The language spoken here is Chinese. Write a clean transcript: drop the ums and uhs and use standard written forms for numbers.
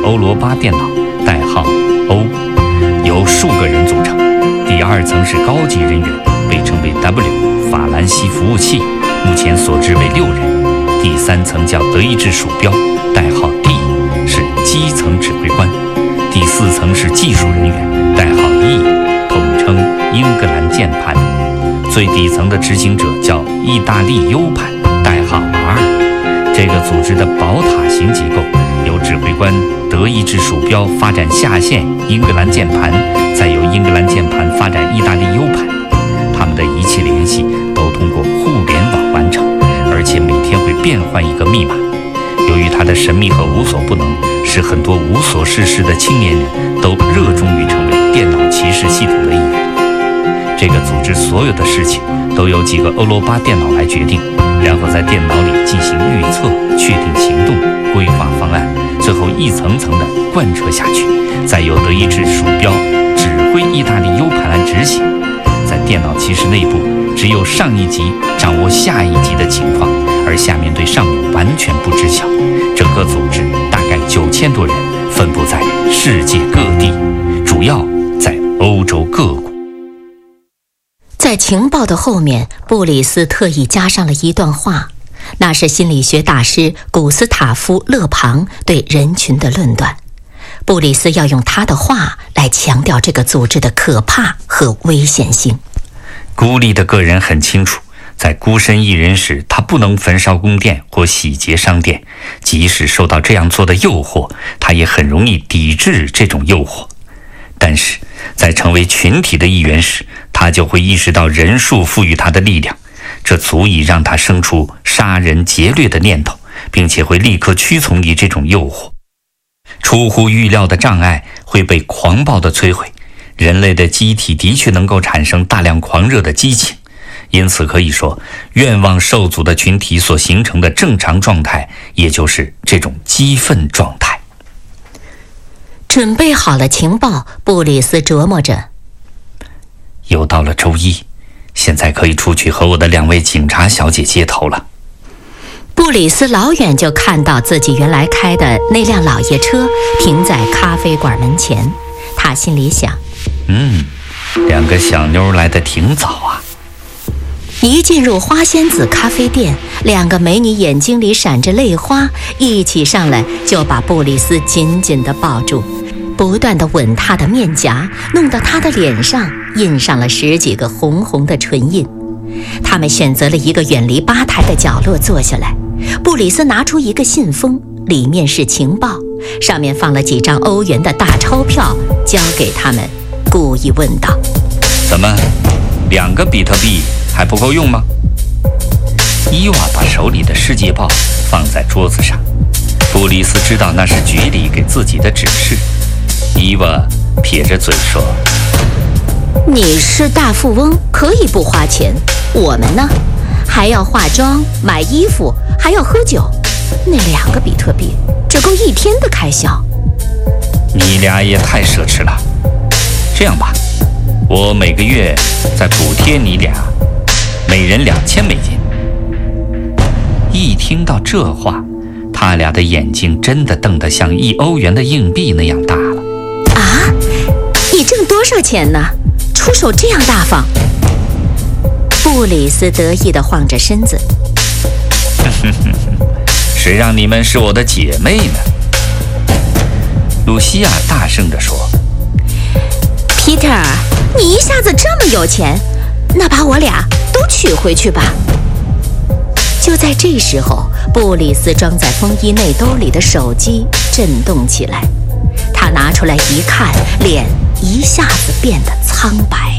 欧罗巴电脑，代号 O， 由数个人组成。第二层是高级人员，被称为 W 法兰西服务器，目前所知为6人。第三层叫德意志鼠标，代号 D， 是基层指挥官。第4层是技术人员，代号 E， 统称英格兰键盘。最底层的执行者叫意大利 U 盘，代号 R。这个组织的宝塔型结构由指挥官德意志鼠标发展下线英格兰键盘，再由英格兰键盘发展意大利 U 盘。他们的一切联系都通过互联网完成，而且每天会变换一个密码。由于它的神秘和无所不能，使很多无所事事的青年人都热衷于成为电脑骑士系统的一员。这个组织所有的事情都由几个欧罗巴电脑来决定，然后在电脑里进行预测、确定行动、规划方案，最后一层层地贯彻下去，再由德意志鼠标指挥意大利 U 盘来执行。在电脑骑士内部，只有上一级掌握下一级的情况，而下面对上面完全不知晓。整个组织大概9000多人，分布在世界各地，主要在欧洲各国。 在情报的后面，布里斯特意加上了一段话，那是心理学大师古斯塔夫·勒庞对人群的论断。布里斯要用他的话来强调这个组织的可怕和危险性。 孤立的个人很清楚，在孤身一人时，他不能焚烧宫殿或洗劫商店，即使受到这样做的诱惑，他也很容易抵制这种诱惑。但是在成为群体的一员时，他就会意识到人数赋予他的力量，这足以让他生出杀人劫掠的念头，并且会立刻屈从于这种诱惑。出乎预料的障碍会被狂暴地摧毁，人类的机体的确能够产生大量狂热的激情，因此可以说，愿望受阻的群体所形成的正常状态，也就是这种激愤状态。 准备好了情报，布里斯琢磨着， 又到了周一，现在可以出去和我的2位警察小姐接头了。 布里斯老远就看到自己原来开的那辆老爷车停在咖啡馆门前，他心里想 2个小妞来得挺早啊。 一进入花仙子咖啡店，2个美女眼睛里闪着泪花，一起上来就把布里斯紧紧地抱住，不断地吻他的面颊，弄得他的脸上印上了10几个红红的唇印。他们选择了一个远离吧台的角落坐下来，布里斯拿出一个信封，里面是情报，上面放了几张欧元的大钞票，交给他们，故意问道： 怎么，2个比特币还不够用吗？伊娃把手里的世界报放在桌子上，布里斯知道那是局里给自己的指示。伊娃撇着嘴说： 你是大富翁，可以不花钱，我们呢，还要化妆、买衣服，还要喝酒，那2个比特币只够1天的开销。 你俩也太奢侈了。这样吧，我每个月再补贴你俩，每人2000美金。一听到这话，他俩的眼睛真的瞪得像1欧元的硬币那样大了。 啊，你挣多少钱呢？出手这样大方。布里斯得意地晃着身子。 谁让你们是我的姐妹呢？露西亚大声地说。 Peter， 你一下子这么有钱，那把我俩都娶回去吧。就在这时候，布里斯装在风衣内兜里的手机震动起来，他拿出来一看，脸一下子变得苍白。